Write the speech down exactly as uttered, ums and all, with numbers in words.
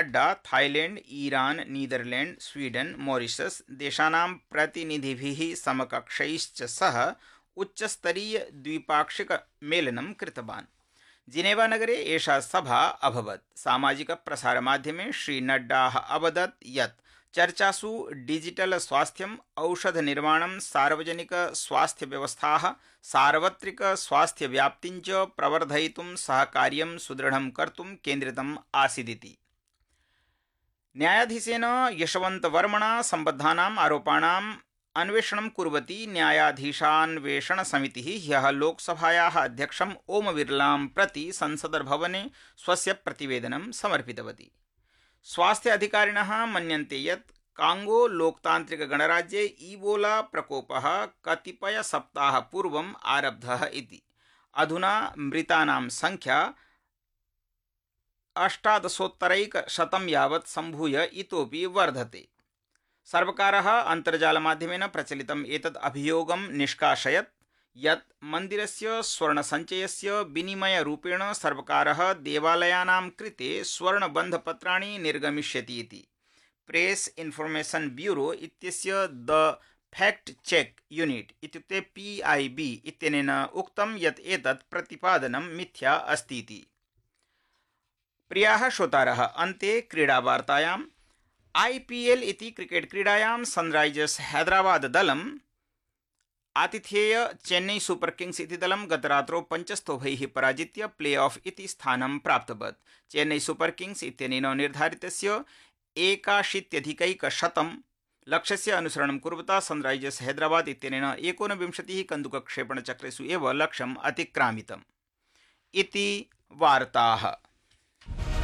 Nadda Thailand, Iran, Netherlands, Sweden, Mauritius देशानां प्रतिनिधिभिः समकक्षैश्च सह उच्चस्तरीय द्विपाक्षिक मेलनं कृतवान्। जिनेवा नगरे एषा सभा अभवत्। सामाजिक प्रसारमाध्यमे श्री नड्डा अवदत् यत् चर्चासु डिजिटल स्वास्थ्यम्, औषध निर्माणं, सार्वजनिक स्वास्थ्य व्यवस्थाः, सार्वत्रिक स्वास्थ्य व्याप्तिं च प्रवर्धयितुं सहकार्यं सुदृढं कर्तुं केन्द्रितम् आसीदिति। न्यायाधीशेन यशवन्तवर्मणा सम्बद्धानाम् आरोपाणाम् अन्वेषणं कुर्वती न्यायाधीशान्वेषण समितिः ह्यः लोकसभायाः अध्यक्षम् ओम बिर्लां प्रति संसदर्भवने स्वस्य प्रतिवेदनं समर्पितवती। स्वास्थ्य अधिकारिणः मन्यन्ते यत् कांगो लोकतान्त्रिक गणराज्ये ईबोला प्रकोपः कतिपय सप्ताह पूर्वम् आरब्धः इति। अधुना मृतानां संख्या अष्टादशोत्तरैकशतं यावत् सम्भूय इतोपि वर्धते। सर्वकारः अन्तर्जालमाध्यमेन प्रचलितम् एतद् अभियोगं निष्कासयत् यत् मन्दिरस्य स्वर्णसञ्चयस्य विनिमयरूपेण सर्वकारः देवालयानां कृते स्वर्णबन्धपत्राणि निर्गमिष्यति इति। प्रेस इन्फॉर्मेशन ब्यूरो इत्यस्य द फैक्ट चेक यूनिट इत्युक्ते पी आई बी इत्यनेन उक्तं यत् एतत् प्रतिपादनं मिथ्या अस्ति इति। प्रियाः श्रोतारः, अन्ते क्रीडावार्तायाम् आई पी एल इति क्रिकेट क्रीडायां Sunrisers Hyderabad दलम् आतिथेय Chennai super Kings इति दलं गतरात्रौ पञ्चस्तोभैः पराजित्य प्ले ऑफ इति स्थानं प्राप्तवत्। चेन्नई सुपर किंग्स इत्यनेन निर्धारितस्य एकाशीत्यधिकैकशतं लक्ष्यस्य अनुसरणं कुर्वता सनराइजर्स हैदराबाद इत्यनेन एकोनविंशतिः कन्दुकक्षेपणचक्रेषु एव लक्ष्यम् अतिक्रामितम् इति वार्ताः।